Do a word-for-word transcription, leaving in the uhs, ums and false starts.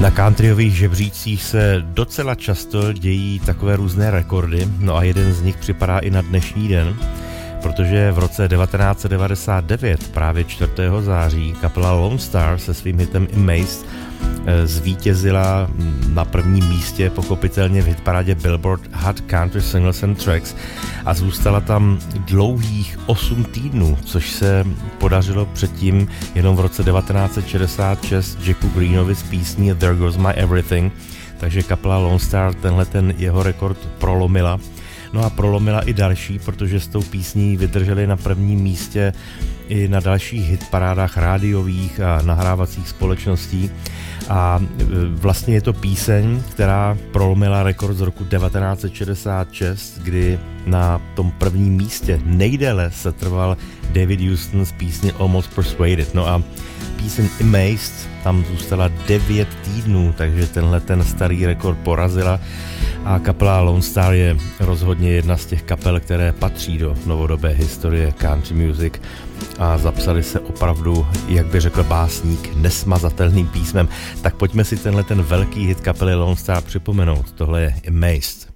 Na countryových žebřících se docela často dějí takové různé rekordy, no a jeden z nich připadá i na dnešní den, protože v roce devatenáct set devadesát devět, právě čtvrtého září, kapela Lone Star se svým hitem Amazed zvítězila na prvním místě, pochopitelně v hitparádě Billboard Hot Country Singles and Tracks, a zůstala tam dlouhých osm týdnů, což se podařilo předtím jenom v roce devatenáct set šedesát šest Jacku Greenovi s písní There Goes My Everything, takže kapela Lone Star tenhle ten jeho rekord prolomila. No a prolomila i další, protože s tou písní vydrželi na prvním místě i na dalších hitparádách rádiových a nahrávacích společností. A vlastně je to píseň, která prolomila rekord z roku devatenáct set šedesát šest, kdy na tom prvním místě nejdéle se trval David Houston z písně Almost Persuaded. No a píseň Amazed tam zůstala devět týdnů, takže tenhle ten starý rekord porazila a kapela Lone Star je rozhodně jedna z těch kapel, které patří do novodobé historie country music a zapsali se opravdu, jak by řekl básník, nesmazatelným písmem. Tak pojďme si tenhle ten velký hit kapely Lone Star připomenout. Tohle je Amazed.